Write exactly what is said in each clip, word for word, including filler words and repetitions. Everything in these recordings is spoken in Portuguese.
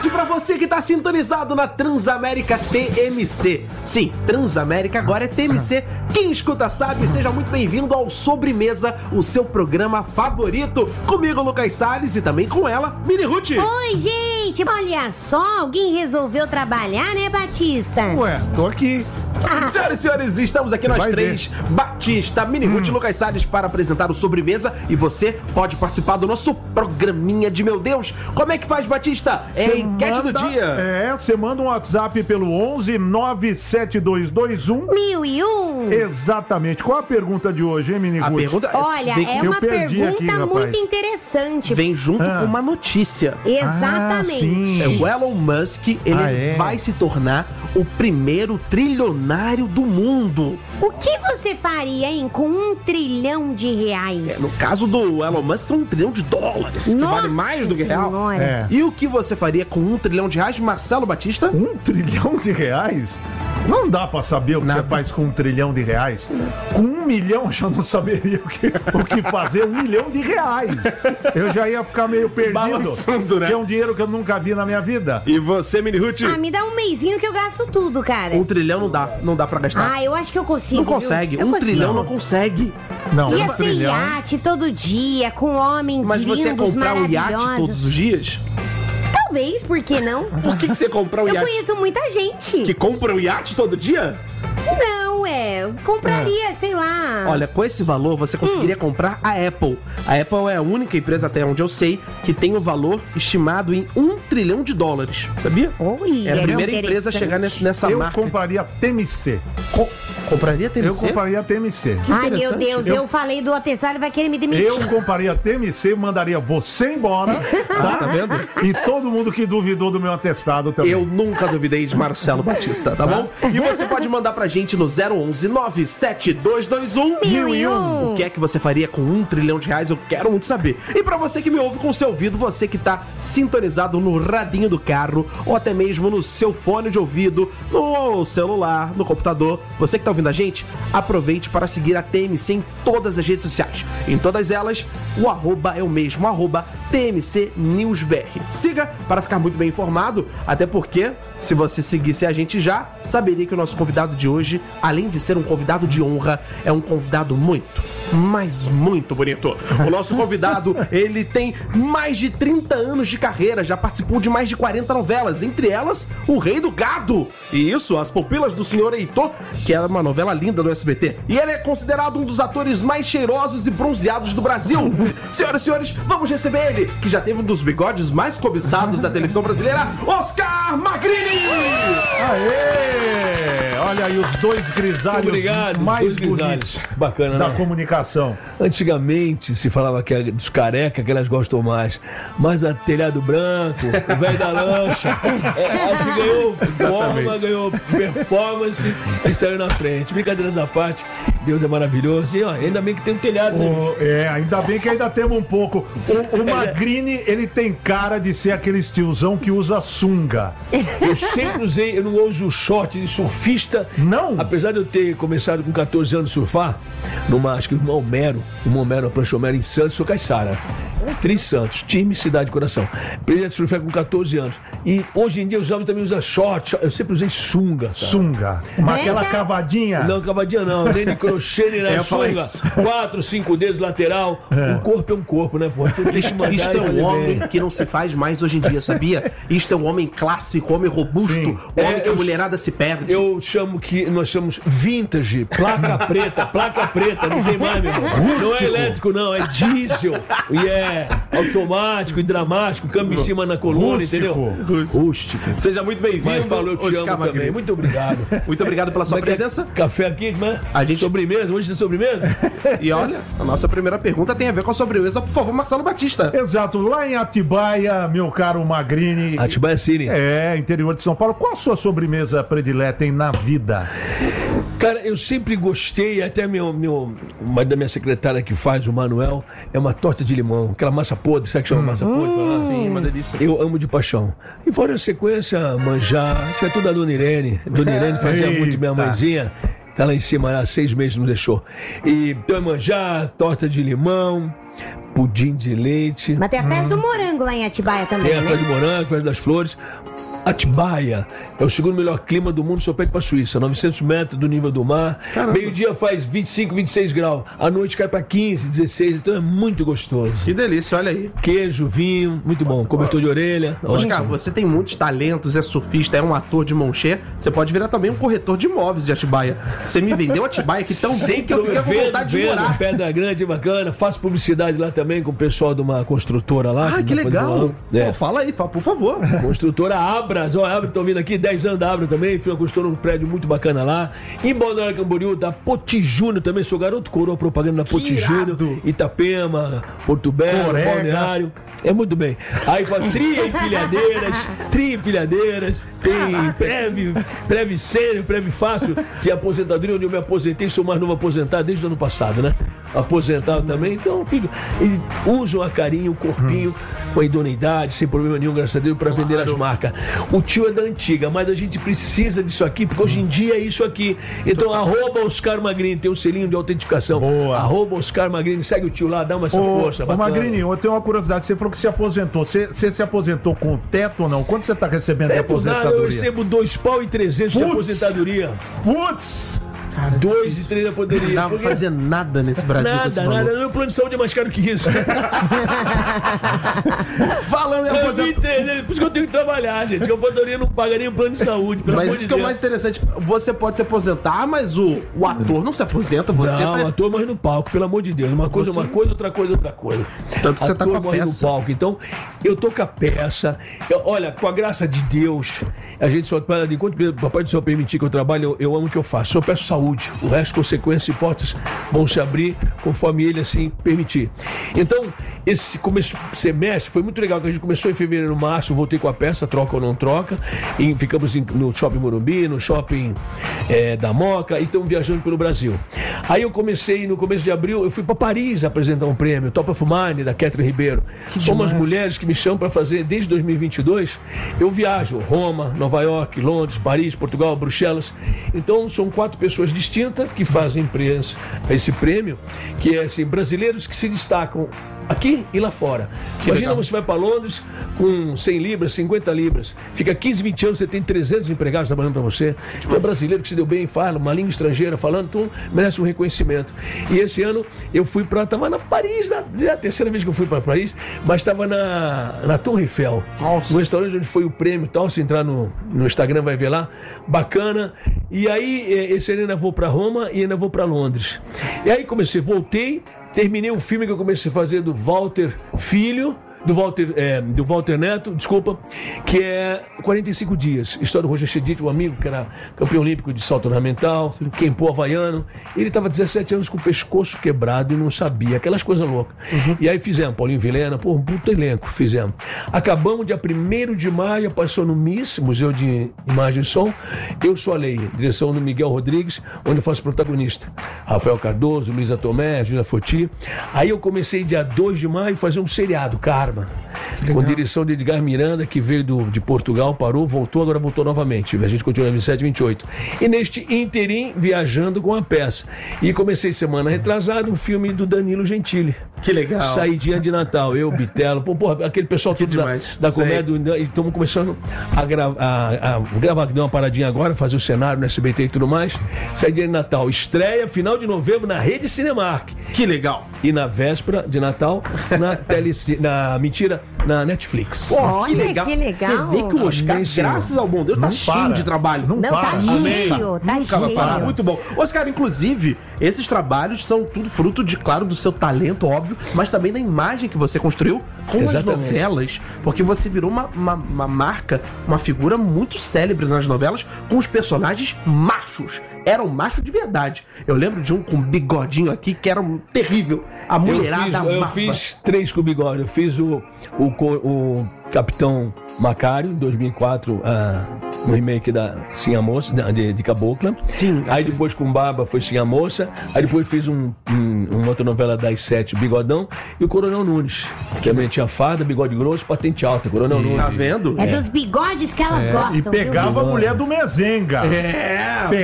Para você que tá sintonizado na Transamérica T M C. Sim, Transamérica agora é T M C. Quem escuta sabe, seja muito bem-vindo ao Sobremesa, o seu programa favorito. Comigo, Lucas Salles, e também com ela, Mini Ruth. Oi, gente, olha só, alguém resolveu trabalhar, né, Batista? Ué, tô aqui. Ah. Senhoras e senhores, estamos aqui Você nós vai três, ver. Batista, Mini Ruth e hum. Lucas Salles, para apresentar o Sobremesa. E você pode participar do nosso programinha de meu Deus. Como é que faz, Batista? É a enquete do dia. É, você manda um WhatsApp pelo onze nove sete dois dois um mil e um. Exatamente. Qual a pergunta de hoje, hein, Mini Ruth? A pergunta Olha, vem, é uma pergunta aqui, muito interessante. Vem junto ah. com uma notícia. Exatamente. Ah, sim. É, o Elon Musk, ele ah, é? vai se tornar o primeiro trilionário do mundo. O que você faria, hein, com um trilhão de reais? É, no caso do Elon Musk, são um trilhão de dólares. Nossa, que vale mais do que real. É. E o que você faria com um trilhão de reais, Marcelo Batista? Um trilhão de reais? Não dá pra saber o que Nada. você faz com um trilhão de reais. Com um milhão eu já não saberia o que, o que fazer. Um milhão de reais. Eu já ia ficar meio perdido. Balançando, né? Que é um dinheiro que eu nunca vi na minha vida. E você, Mini Ruth? Ah, me dá um mêsinho que eu gasto tudo, cara. Um trilhão não dá, não dá pra gastar. Ah, eu acho que eu consigo. Não consegue, viu? um Eu consigo. trilhão não consegue. Não, Ia um ser trilhão. iate todo dia, com homens Mas lindos, você ia comprar o iate maravilhosos. todos os dias? Talvez, por que não? Por que, que você comprar o Eu iate? conheço muita gente. Que compra o iate todo dia? Não, é. eu Compraria, sei lá. Olha, com esse valor você conseguiria hum. comprar a Apple. A Apple é a única empresa, até onde eu sei, que tem o valor estimado em um trilhão de dólares. Sabia? Oi, é a é primeira empresa a chegar nessa, nessa eu marca. Eu compraria T M C. Com... Compraria T M C? Eu compraria T M C. Ai, meu Deus, eu, eu falei do atestado, ele vai querer me demitir. Eu compraria T M C, mandaria você embora, tá? Tá vendo? E todo mundo que duvidou do meu atestado também. Eu nunca duvidei de Marcelo Batista, tá bom? E você pode mandar pra gente no zero onze nove sete dois dois um mil e um. O que é que você faria com um trilhão de reais? Eu quero muito saber. E pra você que me ouve com o seu ouvido, você que tá sintonizado no radinho do carro, ou até mesmo no seu fone de ouvido, no celular, no computador, você que tá ouvindo a gente, aproveite para seguir a T M C em todas as redes sociais. Em todas elas, o arroba é o mesmo, arroba T M C News B R. Siga para ficar muito bem informado, até porque, se você seguisse a gente já, saberia que o nosso convidado de hoje, além de ser um convidado de honra, é um convidado muito, mas muito bonito. O nosso convidado, ele tem mais de trinta anos de carreira, já participou de mais de quarenta novelas, entre elas, O Rei do Gado. E isso, As Pupilas do Senhor Heitor, que é uma novela linda do S B T. E ele é considerado um dos atores mais cheirosos e bronzeados do Brasil. Senhoras e senhores, vamos receber ele, que já teve um dos bigodes mais cobiçados da televisão brasileira, Oscar Magrini! Aê! Olha aí os dois grisalhos Obrigado, mais dois bonitos grisalhos. Bacana, da né? comunicação. Antigamente se falava que era dos careca que elas gostam mais, mas a telhado branco, o velho da lancha, é, acho que ganhou forma, ganhou performance e saiu na frente. Brincadeiras à parte, Deus é maravilhoso. E ó, ainda bem que tem um telhado, né? O, é, ainda bem que ainda temos um pouco. O, o Magrini, ele tem cara de ser aquele tiozão que usa sunga. Eu sempre usei, eu não uso short de surfista. Não? Apesar de eu ter começado com catorze anos a surfar, numa, acho que no Homero, no Homero, a prancha Homero em Santos, sou Caiçara. Três Santos, time, cidade, coração. Aprendi a surfar com catorze anos. E hoje em dia os homens também usam short. Eu sempre usei sunga. Tá? Sunga. Uma, aquela cavadinha. Não, cavadinha não. Nem de crochê, nem na sunga. Quatro, cinco dedos lateral. É. Um corpo é um corpo, né, pô? Tem que Isto, isto é um homem bem. Que não se faz mais hoje em dia, sabia? Isto é um homem clássico, homem robusto, Sim. homem é, que a mulherada se perde. Eu chamo que nós chamamos vintage, placa preta, placa preta, não tem mais, meu irmão. Não é elétrico, não, é diesel. E é automático e dramático, câmbio em cima na coluna, Rústico. Entendeu? Rústico. Seja muito bem-vindo. Mas falou, eu te Oscar amo Magrini. também. Muito obrigado. Muito obrigado pela sua Mas presença. Café aqui, como é? A gente... Sobremesa, hoje tem sobremesa? E olha, a nossa primeira pergunta tem a ver com a sobremesa. Por favor, Marcelo Batista. Exato, lá em Atibaia, meu caro Magrini. Atibaia City. É, interior de São Paulo. Qual a sua sobremesa predileta hein, na vida? Cara, eu sempre gostei, até meu, meu, uma da minha secretária que faz, o Manuel, é uma torta de limão, aquela massa podre, sabe que chama hum, massa podre? Hum, sim, uma delícia. Eu amo de paixão. E fora a sequência, manjar, isso é tudo da Dona Irene. Dona Irene fazia Eita. muito, minha mãezinha, tá lá em cima, há seis meses nos deixou. E então é manjar, torta de limão, pudim de leite. Mas tem a festa do morango lá em Atibaia também, Tem a né? festa de morango, a festa das flores. Atibaia é o segundo melhor clima do mundo, só perde pra Suíça. novecentos metros do nível do mar. Meio-dia faz vinte e cinco, vinte e seis graus. À noite cai pra quinze, dezesseis. Então é muito gostoso. Que delícia, olha aí. Queijo, vinho, muito bom. Cobertor de orelha. Oscar, ótimo. você tem muitos talentos, é surfista, é um ator de mão cheia. Você pode virar também um corretor de imóveis de Atibaia. Você me vendeu Atibaia aqui tão bem que eu fiquei com vendo, vontade de vendo, morar. Pedra Grande, bacana. Faço publicidade lá também com o pessoal de uma construtora lá. Ah, que depois legal. do- É. Pô, fala aí, fala, por favor. Construtora Abras, ó, Abras, tô vindo aqui, dez anos da Abras também, fui uma construtora, um prédio muito bacana lá. Em Balneário Camboriú, da Poti Júnior também, sou garoto coroa propaganda da Poti irado. Júnior, Itapema, Porto Belo, Corega. Balneário. É muito bem. Aí faz tria empilhadeiras, tria empilhadeiras, tem breve, breve sério, breve fácil de aposentadoria, onde eu me aposentei, sou mais novo aposentado desde o ano passado, né? Aposentado também, então, filho, e usam a carinho, o corpinho, com a idoneidade, sem problema nenhum, graças a Deus, para vender as marcas. O tio é da antiga, mas a gente precisa disso aqui, porque hoje em dia é isso aqui. Então, arroba Oscar Magrini, tem um selinho de autentificação. Boa. Arroba Oscar Magrini, segue o tio lá, dá uma essa Ô, força. ô bacana. Magrini, eu tenho uma curiosidade. Você falou que se aposentou. Você, você se aposentou com teto ou não? Quanto você está recebendo de É por nada, eu aposentadoria? recebo dois pau e trezentos de Putz. aposentadoria. Putz! Dois e três de Não aposentadoria. dá pra Porque- fazer nada nesse Brasil com esse Nada, valor. nada. Meu plano de saúde é mais caro que isso. Falando em Eu vi aposentadoria. três, por isso que eu tenho que trabalhar, gente. Que a aposentadoria não paga nem o plano de saúde, pelo Mas amor isso de que é o Deus. mais interessante. Você pode se aposentar, mas o, o ator não se aposenta. Você Não, tá... ator morre no palco, pelo amor de Deus. Uma coisa é Você- uma coisa, outra coisa é outra coisa. Tanto que você tá Ator com a morre peça. no palco. Então, eu tô com a peça. Eu- olha, com a graça de Deus, a gente só pode, enquanto o Papai do Céu permitir que eu trabalhe, eu, eu amo o que eu faço. Eu peço saúde. O resto, consequências e hipóteses vão se abrir conforme ele assim permitir. Então, esse começo semestre foi muito legal, que a gente começou em fevereiro, março, voltei com a peça, troca ou não troca, e ficamos em- no Shopping Morumbi, no Shopping eh, da Moca, e estamos viajando pelo Brasil. Aí eu comecei, no começo de abril, eu fui para Paris apresentar um prêmio, Top of Mind, da Catherine Ribeiro. São umas mulheres que me chamam para fazer, desde dois mil e vinte e dois, eu viajo, Roma, Nova York, Londres, Paris, Portugal, Bruxelas. Então, são quatro pessoas distintas que fazem empresa, esse prêmio, que é assim, brasileiros que se destacam aqui e lá fora. Imagina legal. você vai para Londres com cem libras, cinquenta libras, fica quinze, vinte anos, você tem trezentos empregados trabalhando para você. Tu é brasileiro que se deu bem, fala uma língua estrangeira falando, então merece um reconhecimento. E esse ano eu fui para, estava na Paris, na, já a terceira vez que eu fui para Paris, mas estava na, na Torre Eiffel, Nossa. no restaurante onde foi o prêmio e tal. Se entrar no, no Instagram vai ver lá, bacana. E aí, eh, esse ano eu ainda vou para Roma e ainda vou para Londres. E aí comecei, voltei, terminei o filme que eu comecei a fazer do Walter Filho, do Walter, é, do Walter Neto, desculpa, que é quarenta e cinco dias. História do Roger Chedid, um amigo que era campeão olímpico de salto ornamental, quempô havaiano. Ele estava dezessete anos com o pescoço quebrado e não sabia, aquelas coisas loucas. E aí fizemos, Paulinho Vilhena, pô, um puto elenco, fizemos. Acabamos dia primeiro de maio, passou no M I S, Museu de Imagem e Som. Eu Sou a Lei, direção do Miguel Rodrigues, onde eu faço protagonista. Rafael Cardoso, Luísa Tomé, Gina Foti. Aí eu comecei dia dois de maio a fazer um seriado, Karma, com direção de Edgar Miranda, que veio do, de Portugal, parou, voltou, agora voltou novamente. A gente continua em vinte e sete, vinte e oito. E neste interim, viajando com a peça. E comecei semana retrasada um filme do Danilo Gentili. Que legal. Saidinha de Natal, eu, Bitelo, pô, porra, aquele pessoal todo da, demais. da Sei. comédia, e estamos começando a, gra a, a gravar, deu uma paradinha agora, fazer o cenário no S B T e tudo mais. Saidinha de Natal, estreia final de novembro na Rede Cinemark. Que legal. E na véspera de Natal, na Teleci... na mentira, na Netflix. Pô, Olha, que legal. que legal. Você vê que o Oscar, Amém, senhor. graças ao bom Deus, tá Não cheio para. de trabalho. Não Não, tá para. cheio, tá Nunca vai parar. cheio. Muito bom. Oscar, inclusive, esses trabalhos são tudo fruto de, claro, do seu talento, óbvio, mas também da imagem que você construiu com as Exatamente. novelas, porque você virou uma, uma, uma marca, uma figura muito célebre nas novelas, com os personagens machos. Era um macho de verdade. Eu lembro de um com bigodinho aqui que era um terrível. A Eu mulherada fiz, eu amava. fiz três com bigode. Eu fiz o, o, co- o Capitão Macário, em dois mil e quatro, ah, no remake da Sim a Moça, da- de, de Cabocla. Sim. Aí depois com Barba foi Sim a Moça. Aí depois fiz um, um, uma outra novela das sete, Bigodão. E o Coronel Nunes. Que também tinha fada, bigode grosso, patente alta. Coronel Nunes. Tá vendo? É dos bigodes que elas gostam, E pegava a viu? mulher do Mezenga. É, Pegava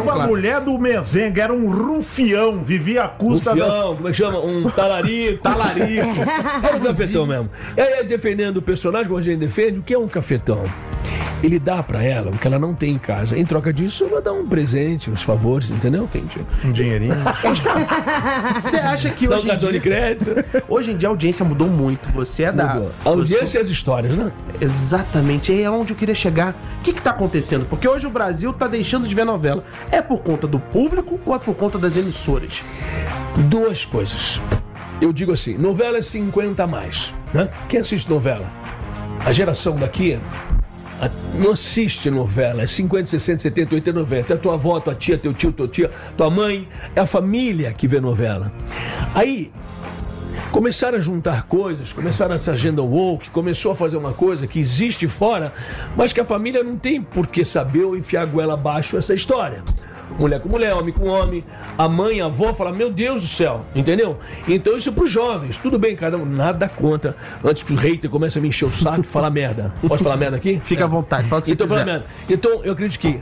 Teve a claro. mulher do Mezenga, era um rufião, vivia à custa Rufião, das... como é que chama? Um talarico. Talarico. Era um cafetão mesmo. E aí, defendendo o personagem, como a gente defende, o que é um cafetão? Ele dá pra ela o que ela não tem em casa. Em troca disso, ela dá um presente, uns favores, entendeu? Entendi. Um dinheirinho. Você acha que Dá um hoje em cartão de dia... crédito. Hoje em dia a audiência mudou muito. Você é da... Mudou. A audiência e as histórias, né? Exatamente, é onde eu queria chegar. O que que tá acontecendo? Porque hoje o Brasil tá deixando de ver novela. É por conta do público ou é por conta das emissoras? Duas coisas. Eu digo assim, novela é cinquenta a mais, né? Quem assiste novela? A geração daqui a- não assiste novela, é cinquenta, sessenta, setenta, oitenta, noventa. É tua avó, tua tia, teu tio, tua tia, tua mãe, é a família que vê novela. Aí começaram a juntar coisas, começaram essa agenda woke, começou a fazer uma coisa que existe fora, mas que a família não tem por que saber ou enfiar a goela abaixo essa história. Mulher com mulher, homem com homem, a mãe, a avó fala, meu Deus do céu, entendeu? Então isso é pros jovens, tudo bem, cada um, nada contra, antes que o hater comece a me encher o saco e falar merda. Pode falar merda aqui? Fica à vontade, fala o que você Então, fala quiser. merda. Então eu acredito que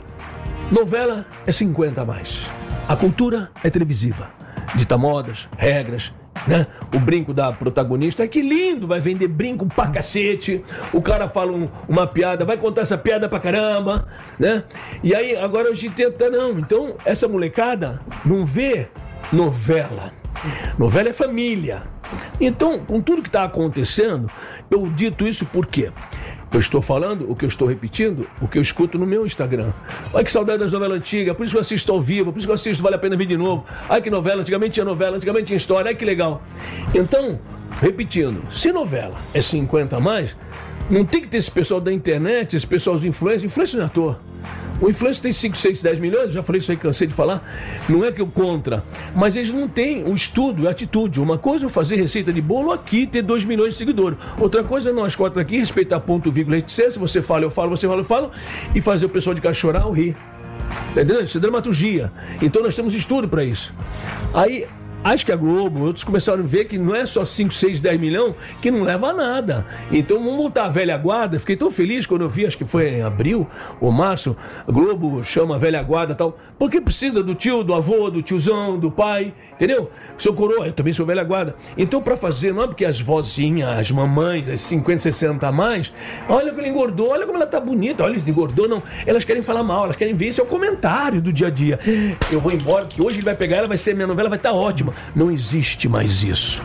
novela é cinquenta a mais. A cultura é televisiva. Dita modas, regras, né? O brinco da protagonista, que lindo, vai vender brinco pra cacete. O cara fala um- uma piada, vai contar essa piada pra caramba, né? E aí, agora a gente tenta, não. Então, essa molecada não vê novela. Novela é família. Então, com tudo que está acontecendo, eu dito isso por quê? Eu estou falando o que eu estou repetindo, o que eu escuto no meu Instagram. Ai, que saudade das novelas antigas, por isso que eu assisto ao vivo, por isso que eu assisto, vale a pena ver de novo. Ai, que novela, antigamente tinha novela, antigamente tinha história, ai, que legal. Então, repetindo, se novela é cinquenta a mais, não tem que ter esse pessoal da internet, esse pessoal dos influencers, influencer não é à toa. O influencer tem cinco, seis, dez milhões, já falei isso aí, cansei de falar. Não é que eu contra, mas eles não têm o estudo, a atitude. Uma coisa é eu fazer receita de bolo aqui e ter dois milhões de seguidores. Outra coisa é nós quatro aqui, respeitar ponto, vírgula, etcétera. Se você fala, eu falo, você fala, eu falo. E fazer o pessoal de casa chorar ou rir. Tá entendendo? Isso é dramaturgia. Então nós temos estudo para isso. Aí, acho que a Globo, outros começaram a ver que não é só cinco, seis, dez milhões que não leva a nada. Então vamos voltar a velha guarda. Fiquei tão feliz quando eu vi, acho que foi em abril ou março, a Globo chama a velha guarda e tal. Porque precisa do tio, do avô, do tiozão, do pai, entendeu? Seu coroa, eu também sou velha guarda. Então para fazer, não é porque as vozinhas, as mamães, as cinquenta, sessenta a mais, olha como ela engordou, olha como ela tá bonita, olha, engordou, não. Elas querem falar mal, elas querem ver esse é o comentário do dia a dia. Eu vou embora, que hoje ele vai pegar ela, vai ser minha novela, vai estar ótima. Não existe mais isso.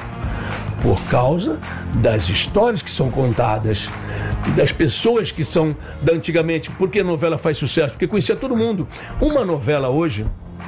Por causa das histórias que são contadas, das pessoas que são da antigamente. Por que a novela faz sucesso? Porque conhecia todo mundo. Uma novela hoje,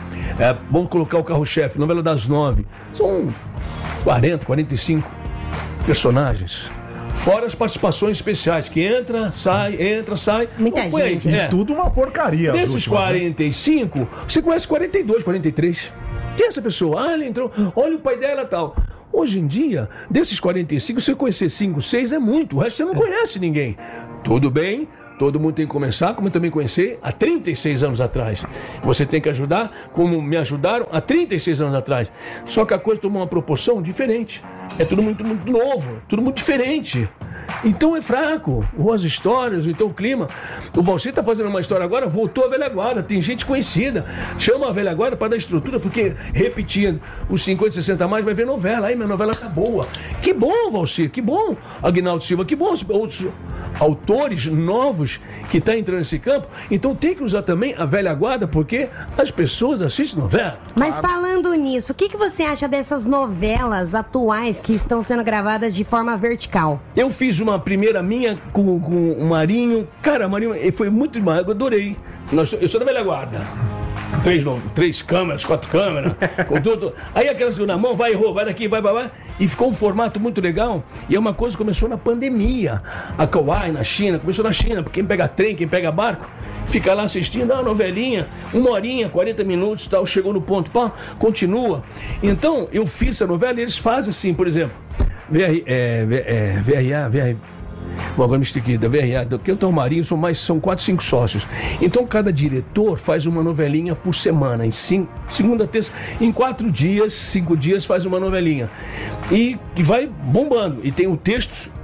é, vamos colocar o carro-chefe, novela das nove, são quarenta, quarenta e cinco personagens. Fora as participações especiais, que entra, sai, entra, sai. Muita Não, põe aí, gente. E é. tudo uma porcaria. as Desses últimas, né? quarenta e cinco, você conhece quarenta e dois, quarenta e três. Quem é essa pessoa? Ah, ele entrou. Olha o pai dela e tal. Hoje em dia, desses quarenta e cinco, você conhecer cinco, seis é muito. O resto você não conhece ninguém. Tudo bem, todo mundo tem que começar, como eu também conheci há trinta e seis anos atrás. Você tem que ajudar como me ajudaram há trinta e seis anos atrás. Só que a coisa tomou uma proporção diferente. É tudo muito, muito novo, tudo muito diferente. Então é fraco, ou as histórias, ou então o clima. O Valci tá fazendo uma história agora, voltou a velha guarda, tem gente conhecida. Chama a velha guarda para dar estrutura, porque, repetindo, os cinquenta, sessenta a mais vai ver novela. Aí minha novela tá boa. Que bom, Valci, que bom. Aguinaldo Silva, que bom. Outros autores novos que estão tá entrando nesse campo. Então tem que usar também a velha guarda, porque as pessoas assistem novela. Mas falando nisso, o que, que você acha dessas novelas atuais que estão sendo gravadas de forma vertical? Eu fiz uma primeira minha com, com o Marinho. Cara, Marinho, foi muito demais, eu adorei. Nós, eu sou da velha guarda. Três, no- três câmeras, quatro câmeras, com tudo. Aí aquela segunda mão, vai, errou, vai daqui, vai, vai, vai. E ficou um formato muito legal. E é uma coisa que começou na pandemia. A Kauai, na China, começou na China. Quem pega trem, quem pega barco, fica lá assistindo a novelinha, uma horinha, quarenta minutos, tal, chegou no ponto, pá, continua. Então, eu fiz essa novela e eles fazem assim, por exemplo, V R, é, V- é, V R A, V R Bom, agora me estiquei, da V R A, porque eu tenho o Marinho, são mais, são quatro, cinco sócios. Então cada diretor faz uma novelinha por semana, em cinco, segunda, terça, em quatro dias, cinco dias faz uma novelinha. E que vai bombando. E tem o texto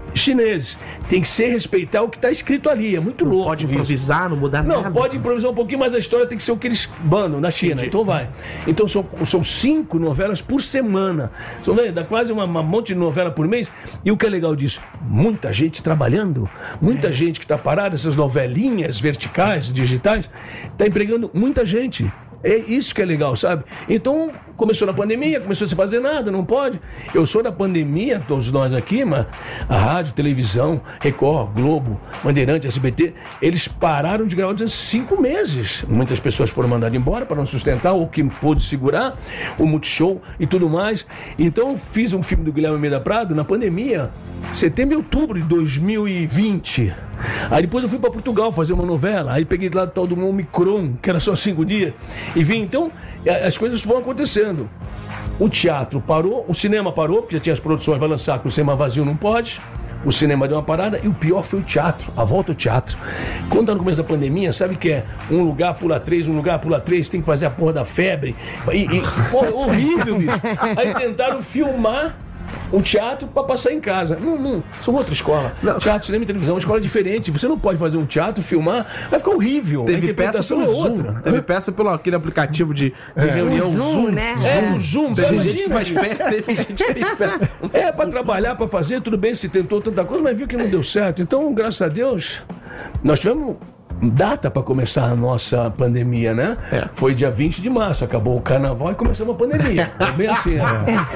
chineses. Tem que ser respeitar o que está escrito ali. É muito Não louco. pode isso. improvisar, não mudar Não, nada. pode improvisar um pouquinho, mas a história tem que ser o que eles bandam na China. Entendi. Então vai. Então são, são cinco novelas por semana. São, né, dá quase uma, uma monte de novela por mês. E o que é legal disso? Muita gente trabalhando, muita é. gente que está parada, essas novelinhas verticais, digitais, está empregando muita gente. É isso que é legal, sabe? Então, começou na pandemia, começou a se fazer nada, não pode. Eu sou da pandemia, todos nós aqui, mas a rádio, televisão, Record, Globo, Bandeirante, S B T, eles pararam de gravar durante cinco meses. Muitas pessoas foram mandadas embora para não sustentar, ou que pôde segurar, o Multishow e tudo mais. Então, eu fiz um filme do Guilherme Almeida Prado na pandemia, setembro e outubro de dois mil e vinte. Aí depois eu fui para Portugal fazer uma novela. Aí peguei lá do tal do Omicron, que era só cinco dias, e vim. Então, as coisas vão acontecendo. O teatro parou, o cinema parou, porque já tinha as produções, vai lançar que o cinema vazio não pode. O cinema deu uma parada, e o pior foi o teatro, a volta ao teatro. Quando tá no começo da pandemia, sabe que é um lugar pula três, um lugar pula três, tem que fazer a porra da febre. E, e porra, horrível, bicho. Aí tentaram filmar um teatro para passar em casa. Não, não, são outra escola. Não. Teatro, cinema e televisão é uma escola diferente. Você não pode fazer um teatro, filmar, vai ficar horrível. Teve peça pelo é Zoom. Outra. Teve peça pelo aquele aplicativo de, de é. reunião. O Zoom, Zoom, né? É, o Zoom. Teve gente que faz perto, teve gente que fez perto. É, para trabalhar, para fazer, tudo bem, se tentou tanta coisa, mas viu que não deu certo. Então, graças a Deus, nós tivemos data para começar a nossa pandemia, né? É. Foi dia vinte de março, acabou o carnaval e começou uma pandemia. É bem assim, né?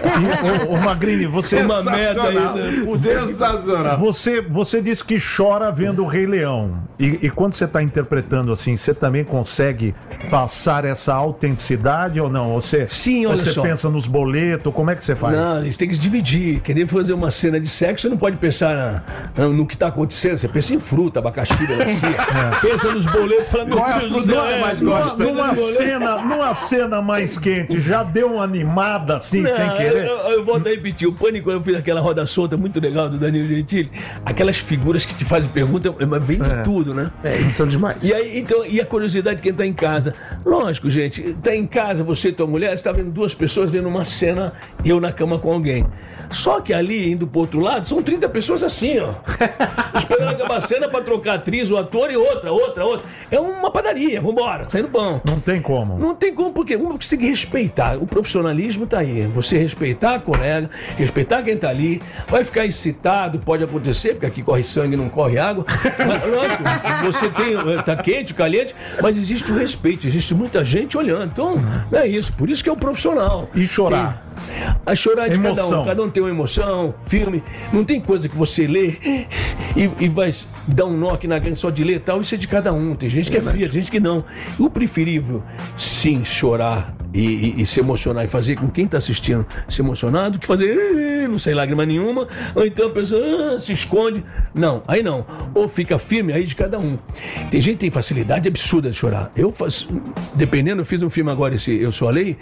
E, ô, ô, Magrini, você é uma merda aí, né? Sensacional. Você, você disse que chora vendo o Rei Leão. E, e quando você está interpretando assim, você também consegue passar essa autenticidade ou não? Você, Sim, olha você só. pensa nos boletos, como é que você faz? Não, eles têm que se dividir. Querer fazer uma cena de sexo, você não pode pensar na, no que está acontecendo. Você pensa em fruta, abacaxi, melancia. É. Pensa nos boletos, falando, qual é a fruta que você mais gosta? Numa cena, numa cena mais quente, já deu uma animada assim, não, sem querer? Eu, eu, eu volto a repetir. O Pânico, eu fiz aquela roda solta muito legal do Danilo Gentili. Aquelas figuras que te fazem pergunta, mas vem de É. tudo, né? É, eles são demais. E aí, então, e a curiosidade de quem tá em casa? Lógico, gente, tá em casa, você e tua mulher, você tá vendo duas pessoas vendo uma cena, eu na cama com alguém. Só que ali, indo pro outro lado, são trinta pessoas assim, ó. Esperando acabar a cena pra trocar atriz, o ator e outra, outra, outra. É uma padaria, vambora, saindo pão. Não tem como. Não tem como, porque um consegue respeitar. O profissionalismo tá aí. Você respeitar a colega, respeitar quem tá ali, vai ficar excitado, pode acontecer, porque aqui corre sangue, não corre água. Mas, lógico, você tem, tá quente, caliente, mas existe o respeito, existe muita gente olhando. Então, não é isso. Por isso que é o profissional. E chorar? Tem, a chorar de emoção. cada um. Cada um tem uma emoção, filme. Não tem coisa que você lê e, e vai dar um nó aqui na grande só de ler e tal. Isso é de cada um. Tem gente que é fria, tem gente que não. O preferível, sim, chorar e, e, e se emocionar e fazer com quem está assistindo se emocionar do que fazer, não sei, lágrima nenhuma. Ou então a pessoa ah, se esconde. Não, aí não. Ou fica firme, aí de cada um. Tem gente que tem facilidade absurda de chorar. Eu faço, dependendo, eu fiz um filme agora, esse Eu Sou a Lei.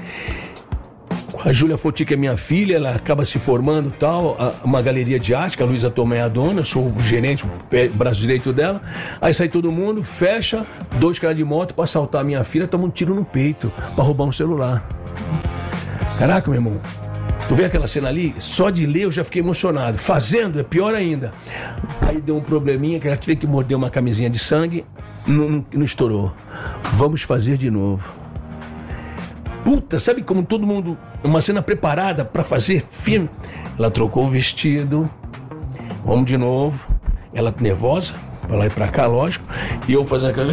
A Júlia Foti, que é minha filha, ela acaba se formando tal, a, uma galeria de arte, que a Luísa Tomé é a dona, eu sou o gerente, o pé, braço direito dela. Aí sai todo mundo, fecha, dois caras de moto pra assaltar a minha filha, toma um tiro no peito, pra roubar um celular. Caraca, meu irmão, tu vê aquela cena ali? Só de ler eu já fiquei emocionado. Fazendo é pior ainda. Aí deu um probleminha, que ela tive que morder uma camisinha de sangue, não, não, não estourou. Vamos fazer de novo. Puta, sabe como todo mundo... Uma cena preparada pra fazer filme. Ela trocou o vestido. Vamos de novo. Ela nervosa, pra lá e pra cá, lógico. E eu fazendo aquela...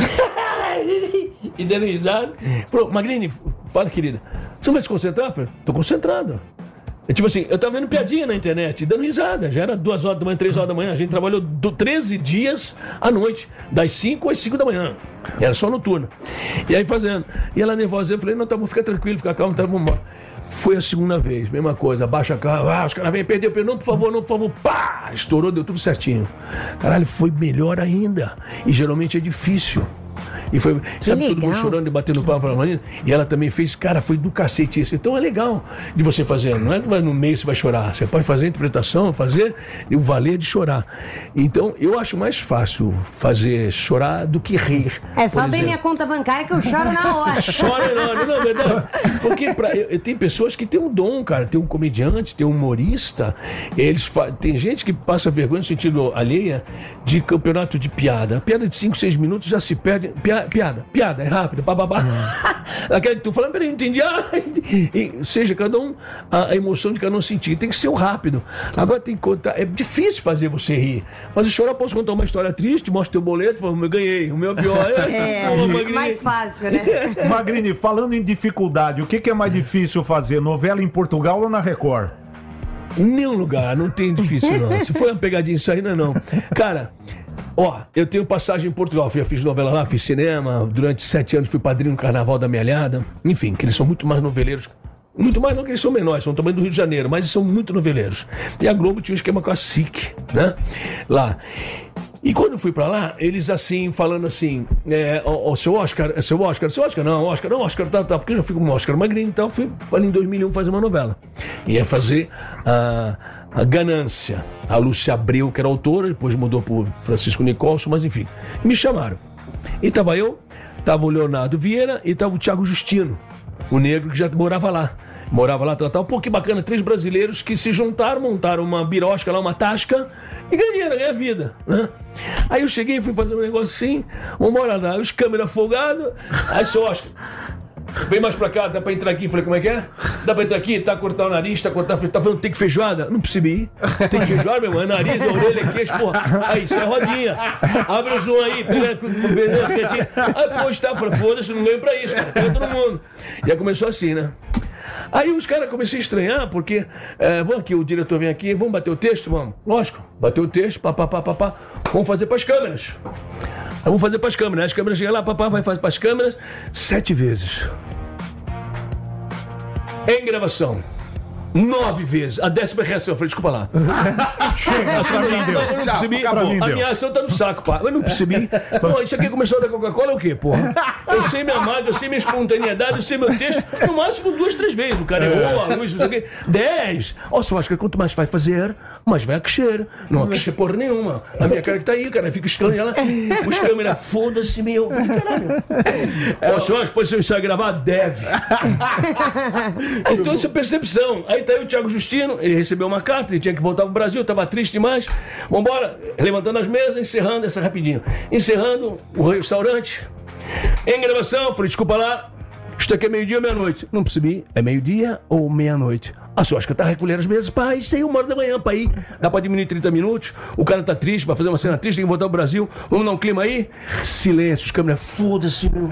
e dando risada. Falou, Magrini, fala, querida. Você não vai se concentrar? Eu falei, tô concentrado. É tipo assim, eu tava vendo piadinha na internet, dando risada. Já era duas horas da manhã, três horas da manhã. A gente trabalhou do treze dias à noite, das cinco às cinco da manhã. Era só noturno. E aí fazendo. E ela nervosa, eu falei, não, tá bom, fica tranquilo, fica calmo, tá bom. Foi a segunda vez, mesma coisa, abaixa a cara, ah, os caras vêm perder, eu não, por favor, não, por favor, pá! Estourou, deu tudo certinho. Caralho, foi melhor ainda. E geralmente é difícil. E foi, sabe, todo mundo legal. chorando e batendo palma pra Marina. E ela também fez, cara, foi do cacete isso. Então é legal de você fazer. Não é que vai no meio você vai chorar. Você pode fazer a interpretação, fazer o valer de chorar. Então eu acho mais fácil fazer chorar do que rir. É só por abrir exemplo. minha conta bancária que eu choro na hora. Chora não, não, é verdade. Porque pra, eu, eu- tem pessoas que têm um dom, cara. Tem um comediante, tem um humorista. Eles fa- tem gente que passa vergonha no sentido alheia de campeonato de piada. A piada de cinco, seis minutos já se perde. Pia- piada, piada, é rápida, bababá. Aquela que tu falando, peraí, não entendi. Ah, e, seja, cada um, a, a emoção de cada um sentir. Tem que ser o rápido. Agora tem que contar. É difícil fazer você rir. Mas eu chorar, posso contar uma história triste, mostra teu boleto, falo, eu ganhei. O meu é pior. É, Pô, Magrini. mais fácil, né? Magrini, falando em dificuldade, o que, que é mais difícil fazer? Novela em Portugal ou na Record? Nenhum lugar, não tem difícil não. Se for uma pegadinha isso aí, não é não. Cara, ó, eu tenho passagem em Portugal. Eu fiz novela lá, fiz cinema. Durante sete anos fui padrinho no Carnaval da Mealhada. Enfim, que eles são muito mais noveleiros. Muito mais não que eles são menores, são também do Rio de Janeiro, mas eles são muito noveleiros. E a Globo tinha um esquema com a S I C, né? Lá. E quando eu fui pra lá, eles assim, falando assim, é, ó, ó, seu Oscar, é seu Oscar, seu Oscar, não, Oscar, não, Oscar, tá, tá, porque eu já fui com o Oscar Magrini, então fui ali em dois mil e um fazer uma novela. Ia fazer a, a Ganância. A Lúcia Abreu, que era autora, depois mudou pro Francisco Nicolson, mas enfim. Me chamaram. E tava eu, tava o Leonardo Vieira e tava o Thiago Justino, o negro que já morava lá. Morava lá, tal, tal. Pô, que bacana, três brasileiros que se juntaram, montaram uma birosca lá, uma tasca, e ganharam, ganharam a vida, né? Aí eu cheguei, fui fazer um negócio assim, uma hora lá, os câmeras folgados, aí seu Oscar, vem mais pra cá, dá pra entrar aqui? Falei, como é que é? Dá pra entrar aqui, tá a cortar o nariz, tá a cortar, tá falando, tem que feijoada? Não percebi. Tem que feijoada, meu irmão, é nariz, é orelha, é queixo, porra. Aí, isso é rodinha. Abre o zoom aí, pega aqui. Aí, pô, tá, falei, foda-se, não ganho pra isso, cara, ganho todo mundo. E aí começou assim, né? Aí os caras começaram a estranhar, porque, é, vamos aqui, o diretor vem aqui, vamos bater o texto? Vamos. Lógico, bateu o texto, papá, papá, papá, vamos fazer pras câmeras. Aí vamos fazer pras câmeras. As câmeras chegam lá, papá vai fazer pras câmeras sete vezes. Em gravação. Nove vezes. A décima reação. Eu falei, desculpa lá. Chega, pra mim deu. Eu não percebi. Pra mim A deu. minha ação tá no saco, pá. Eu não percebi. Pô, isso aqui começou da Coca-Cola é o quê, porra? Eu sei minha marca, eu sei minha espontaneidade, eu sei meu texto. No máximo duas, três vezes. O cara errou, a luz, não sei o quê. Dez. Ó, só acho que quanto mais vai fazer, mais vai crescer. Não vai crescer porra nenhuma. A minha cara que tá aí, cara, fica escando ela. Os câmeras, foda-se, meu. Eu falei, caralho. Ó, senhor, depois se eu ensaio gravar, deve. Então isso é percepção. Aí tá aí o Thiago Justino, ele recebeu uma carta, ele tinha que voltar pro Brasil, tava triste demais. Vambora, levantando as mesas, encerrando essa rapidinho. Encerrando o restaurante. Em gravação, falei, desculpa lá, isto aqui é meio-dia ou meia-noite? Não percebi, é meio-dia ou meia-noite? A sua acho que tá recolhendo as mesas, pá, isso aí uma hora da manhã, pra ir. Dá pra diminuir trinta minutos, o cara tá triste, vai fazer uma cena triste, tem que voltar pro Brasil, vamos dar um clima aí? Silêncio, os câmeras, foda-se, meu.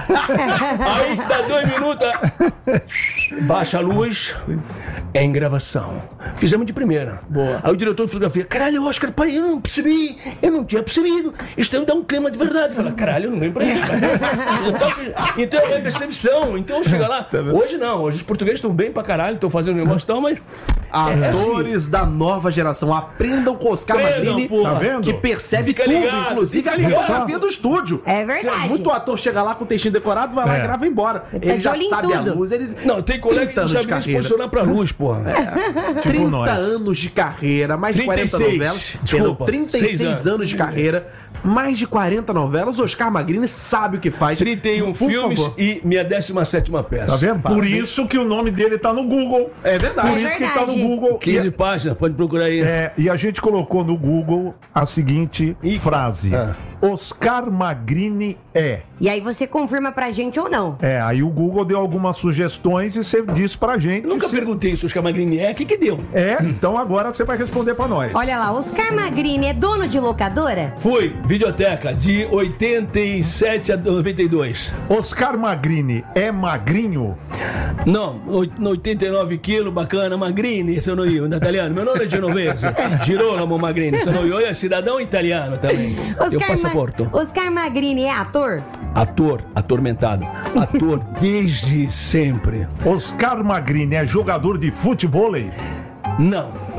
Aí dá dois minutos, baixa a luz, é em gravação. Fizemos de primeira. Boa. Aí o diretor de fotografia, caralho, Oscar, pai, eu não percebi, eu não tinha percebido. Isto dá um clima de verdade. Fala, caralho, eu não venho pra isso, cara. Então, então é percepção. Então chega lá. Hoje não, hoje os portugueses estão bem pra caralho, estão fazendo negócio e tal, mas. Atores da nova geração, aprendam com Oscar Aprendam, Magrini, porra. Tá vendo? que percebe Fica tudo, ligado, inclusive a fica ligado. fotografia do estúdio. É verdade. Se muito ator chega lá com o textinho decorado, vai lá É. e grava e embora. Ele tá Ele de já olho em sabe a tudo. luz. Ele... Não, tem colega que trinta não anos sabe de nem se carreira. posicionar pra luz, porra. Tipo trinta nós. anos de carreira, mais de trinta e quarenta seis. novelas. Desculpa, trinta e seis seis anos de carreira, mais de quarenta novelas. Oscar Magrini sabe o que faz. trinta e um Por filmes favor. e minha décima sétima peça. Tá vendo? Por isso que o nome dele tá no Google. É verdade. Por isso que tá no verdade. Google. quinze E, páginas, pode procurar aí. é, e a gente colocou no Google a seguinte Ih, frase: ah. Oscar Magrini é. E aí você confirma pra gente ou não. É, aí o Google deu algumas sugestões e você disse pra gente. Eu nunca se- perguntei se o Oscar Magrini é, o que que deu? É, então agora você vai responder pra nós. Olha lá, Oscar Magrini é dono de locadora? Fui, videoteca, de oitenta e sete a noventa e dois. Oscar Magrini é magrinho? Não, oit- oitenta e nove quilos, bacana, Magrini, sono io, um italiano. Meu nome é genovese, Girolamo Magrini, sono io. Olha, cidadão italiano também. Eu Ma- passaporto. Oscar Magrini é ator? Ator, atormentado. Ator desde sempre. Oscar Magrini é jogador de futevôlei? Não,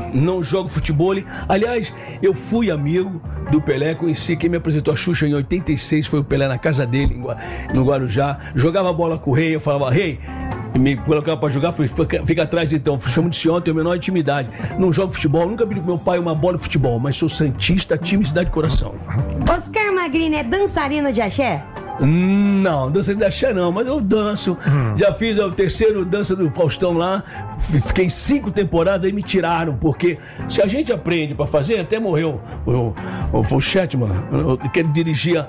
não jogo futebol. Aliás, eu fui amigo do Pelé, conheci quem me apresentou a Xuxa em oitenta e seis, foi o Pelé na casa dele, em Gua- no Guarujá. Jogava bola com o Rei, eu falava, Rei, me colocava pra jogar, falei, fica, fica atrás então, chamo de senhor, tenho a menor intimidade. Não jogo futebol, nunca pedi pro meu pai uma bola de futebol, mas sou santista, time e cidade de coração. Oscar Magrini é dançarino de axé? Não, dança de axé não, mas eu danço. Hum. Já fiz o terceiro dança do Faustão lá, f- fiquei cinco temporadas, aí me tiraram, porque se a gente aprende pra fazer, até morreu o, o, o Chetman, que ele dirigia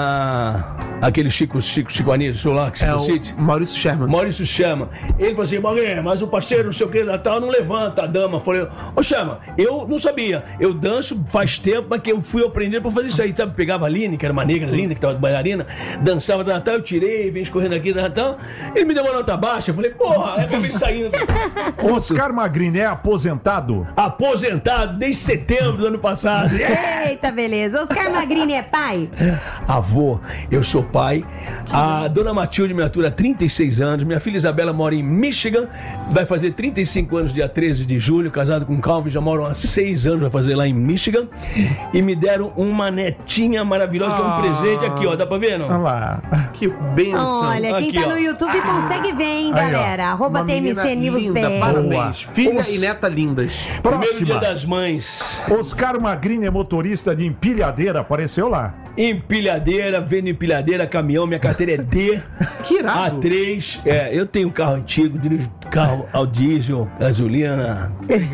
a, aquele Chico, Chico, Chico Anísio lá, que É Chico o City. Maurício Sherman. Maurício Chama. Ele falou assim, Magrinho, mas o parceiro, não sei o que, Natal, não levanta a dama. Eu falei, ô Chama, eu não sabia. Eu danço faz tempo, mas que eu fui aprendendo pra fazer isso aí. Sabe, pegava a Aline, que era uma negra linda, que tava de bailarina, dançava da Natal, eu tirei, vim escorrendo aqui da Natal. Ele me deu uma nota baixa. Eu falei, porra, aí acabei saindo. Oscar Magrini é aposentado? Aposentado desde setembro do ano passado. Eita, beleza. Oscar Magrini é pai? Avô, eu sou pai. A dona Matilde me atura há trinta e seis anos. Minha filha Isabela mora em Michigan. Vai fazer trinta e cinco anos, dia treze de julho. Casado com o Calvin, já moram há seis anos. Vai fazer lá em Michigan. E me deram uma netinha maravilhosa, que é um Ah. presente aqui, ó. Dá pra ver, Olha não? lá. Que benção. Olha, quem Aqui, tá ó. no YouTube consegue ver, hein, Aí, ó. galera? Arroba Uma T M C menina News linda, B R. parabéns. Filha Os- e neta lindas. Primeiro dia Próxima. das mães. Oscar Magrini é motorista de empilhadeira, apareceu lá. Empilhadeira, vendo empilhadeira, caminhão. Minha carteira é D. Que irado. A três, é, eu tenho um carro antigo, dirijo carro ao diesel, gasolina,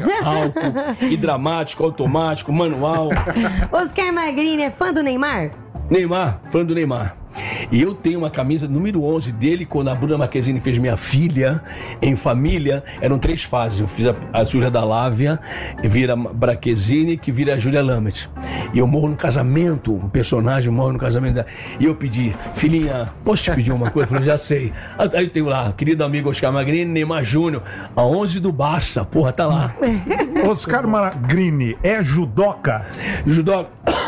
álcool, hidráulico, automático, manual. Oscar Magrini é fã do Neymar? Neymar, fã do Neymar. E eu tenho uma camisa número onze dele, quando a Bruna Marquezine fez minha filha, em família, eram três fases. Eu fiz a, a Júlia da Lávia, vira Marquezine, que vira a Júlia Lamet. E eu morro no casamento, o personagem morre no casamento dela. E eu pedi, filhinha, posso te pedir uma coisa? Eu falei, já sei. Aí eu tenho lá, querido amigo Oscar Magrini, Neymar Júnior, a onze do Barça, porra, tá lá. Oscar Magrini é judoca? Judô,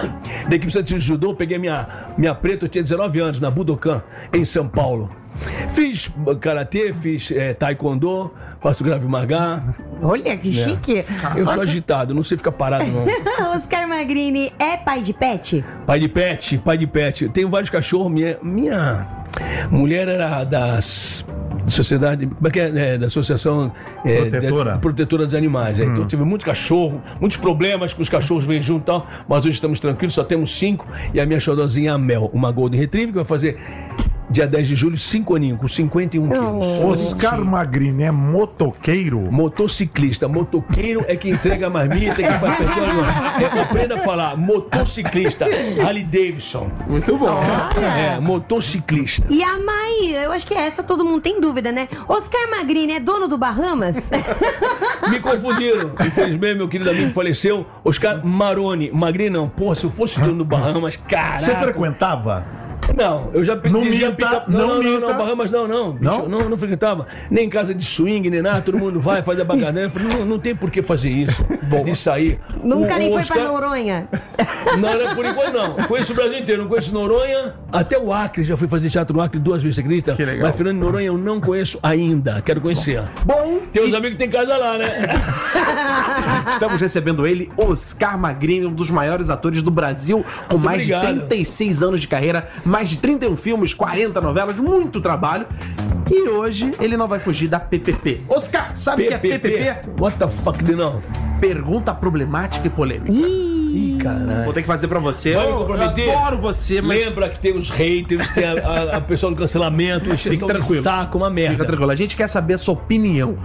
da equipe de judô, peguei minha, minha preta, eu tinha dezenove anos, na Budokan, em São Paulo. Fiz karatê, fiz eh, taekwondo, faço grave magá. Olha, que chique. Eu sou agitado, não sei ficar parado não. Oscar Magrini é pai de pet? Pai de pet, pai de pet. Tenho vários cachorros, minha, minha mulher era das sociedade, como é que é, é, da associação é, Protetora. de- protetora dos animais. É. Então tive muitos cachorros, muitos problemas com os cachorros vêm junto e tal, mas hoje estamos tranquilos, só temos cinco e a minha xodozinha é a Mel, uma Golden Retriever que vai fazer dia dez de julho, cinco aninhos, com cinquenta e um quilos. Oscar Magrini é motoqueiro? Motociclista, motoqueiro é que entrega a marmita, que faz petróleo. É, aprenda a falar, motociclista, Harley Davidson. Muito bom. É, motociclista. E a mãe, eu acho que essa todo mundo tem dúvida, né? Oscar Magrini é dono do Bahamas? Me confundiram. Infelizmente, meu querido amigo faleceu, Oscar Maroni. Magrini não. Pô, se eu fosse dono do Bahamas, caraca. Você frequentava? Não, eu já pedi. Não já minta, pedi- não não, não, minta. não, Bahamas não, não. Bicho, Não? não, não frequentava. Nem em casa de swing, nem nada, todo mundo vai, faz a bacanã. Eu falei, não, não tem por que fazer isso. De sair. Nunca O- nem o foi pra Oscar- Noronha. Não, não, por enquanto não. Conheço o Brasil inteiro, não conheço Noronha, até o Acre, já fui fazer teatro no Acre duas vezes, você acredita? Que legal. Mas Fernando de Noronha eu não conheço ainda, quero conhecer. Bom, Tem uns amigos que tem casa lá, né? estamos recebendo ele, Oscar Magrini, um dos maiores atores do Brasil, com Muito mais obrigado. de trinta e seis anos de carreira, mais de trinta e um filmes, quarenta novelas, muito trabalho. E hoje ele não vai fugir da P P P. Oscar, sabe o que é P P P? What the fuck, de não? Pergunta problemática e polêmica. Ih, caralho. Vou ter que fazer pra você. Vai me Eu, eu comprometer? adoro você, mas Lembra que tem os haters, tem a, a, a pessoa do cancelamento, encheção de tranquilo. saco, uma merda. fica tranquilo. A gente quer saber a sua opinião.